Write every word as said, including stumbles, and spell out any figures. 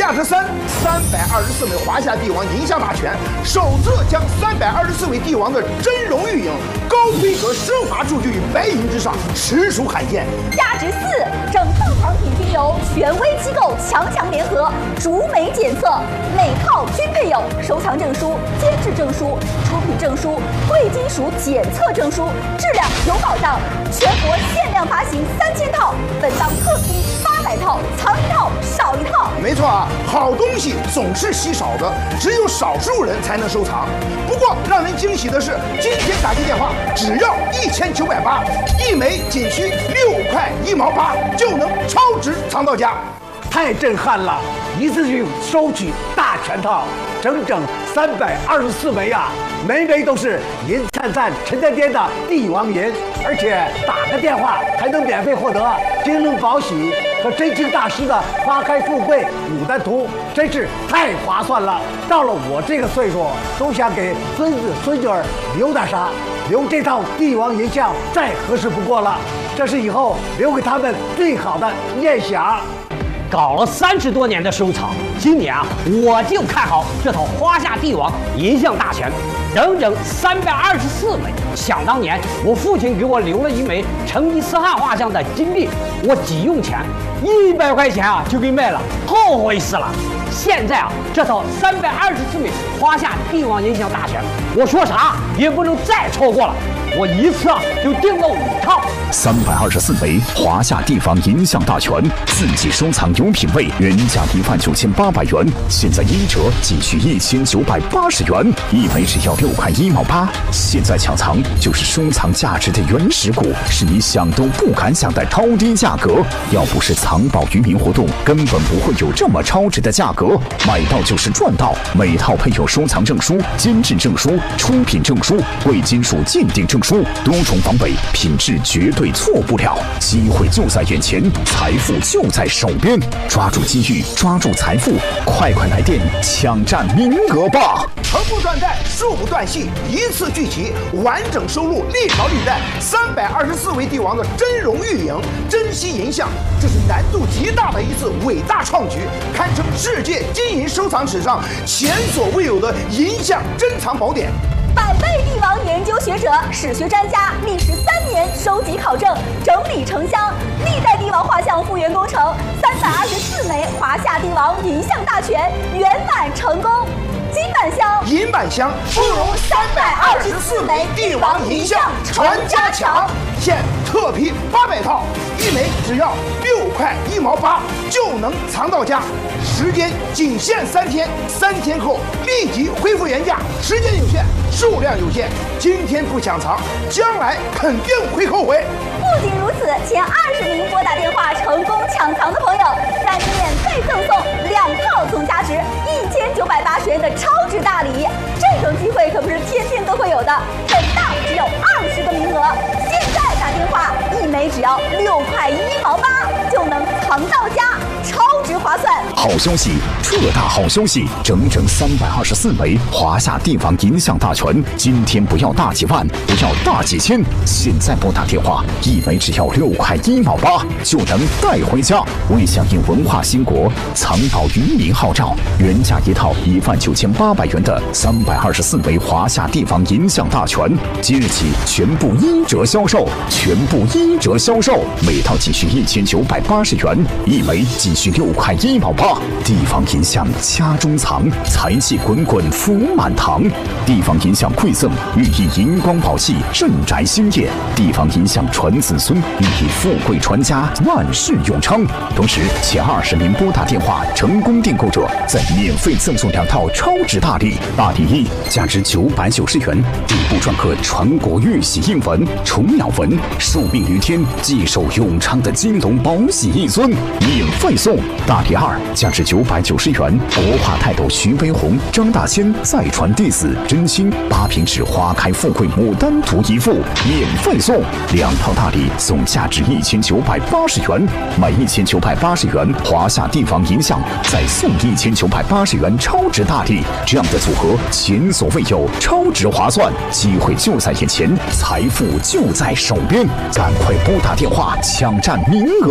价值三，三百二十四枚华夏帝王银像大全，首次将三百二十四位帝王的真容玉影、高规格奢华铸具于白银之上，实属罕见。 价值四，整套藏品均由权威机构强强联合，逐枚检测，每套均配有收藏证书、监制证书、出品证书、贵金属检测证书，质量有保障。全国限量发行三千套，本档特批八百套，藏一套少一套。 没错啊，好东西总是稀少的，只有少数人才能收藏。不过让人惊喜的是，今天打进电话只要一千九百八，一枚仅需六块一毛八，就能超值藏到家。 太震撼了！一次性收取大全套，整整三百二十四枚啊，枚枚都是银灿灿、沉甸甸的帝王银，而且打个电话还能免费获得金龙宝玺和真经大师的《花开富贵牡丹图》，真是太划算了。到了我这个岁数，都想给孙子孙女儿留点啥，留这套帝王银像再合适不过了。这是以后留给他们最好的念想。 搞了三十多年的收藏，今年啊，我就看好这套华夏帝王银像大全，整整三百二十四枚。想当年，我父亲给我留了一枚成吉思汗画像的金币，我急用钱，一百块钱啊就给卖了，后悔死了。现在啊，这套三百二十四枚华夏帝王银像大全，我说啥也不能再超过了。我一次啊就订了五套， 三百二十四枚华夏帝王银像大全，自己收藏有品位，原价一万九千八百元，现在一折仅需一千九百八十元，一枚只要六块一毛八。现在抢藏就是收藏价值的原始股，是你想都不敢想的超低价格。要不是藏宝渔民活动，根本不会有这么超值的价格，买到就是赚到。每套配有收藏证书、监制证书、出品证书、贵金属鉴定证书，多重防伪，品质绝对错不了。机会就在眼前，财富就在手边，抓住机遇，抓住财富，快快来电抢占名额吧！ 承不断代，数不断续，一次聚齐，完整收录历朝历代三百二十四位帝王的真容玉影、珍稀银像，这是难度极大的一次伟大创举，堪称世界金银收藏史上前所未有的银像珍藏宝典。 百位帝王研究学者、史学专家历时三年收集考证，整理成箱，历代帝王画像复原工程，三百二十四枚华夏帝王银像大全圆满成功。金版香、 银版香，不如三百二十四枚帝王银像传家强。现特批八百套，一枚只要六块一毛八，就能藏到家。时间仅限三天，三天后立即恢复原价。时间有限，数量有限，今天不抢藏，将来肯定会后悔。 不仅如此，前二十名拨打电话成功抢藏的朋友，让你免费赠送两套总价值一千九百八十元的超值大礼。这种机会可不是天天都会有的，本档只有二十个名额。现在打电话，一枚只要六块一毛八，就能藏到家，超值划算。 好消息，特大好消息！整整三百二十四枚华夏帝王银像大全，今天不要大几万，不要大几千，现在拨打电话，一枚只要六块一毛八，就能带回家。为响应文化兴国，藏宝渔民号召，原价一套一万九千八百元的三百二十四枚华夏帝王银像大全，即日起全部一折销售，全部一折销售，每套仅需一千九百八十元，一枚仅需六块一毛八。帝王银像家中藏，财气滚滚福满堂。帝王银像馈赠，寓意银光宝气，镇宅兴业。帝王银像传子孙，寓意富贵传家，万事永昌。同时，前二十名拨打电话成功订购者，再免费赠送两套超值大礼。大礼一，价值九百九十元，底部篆刻传国玉玺印文、虫鸟纹，寿命于天，继寿永昌的金龙宝玺一尊，免费送。大礼二，价值九百九十元，国画泰斗徐悲鸿、张大千再传弟子真心八品纸花开富贵牡丹图一幅，免费送。两套大礼送价值一千九百八十元，买一千九百八十元华夏帝王银像，再送一千九百八十元超值大礼，这样的组合前所未有，超值划算，机会就在眼前，财富就在手边，赶快拨打电话抢占名额。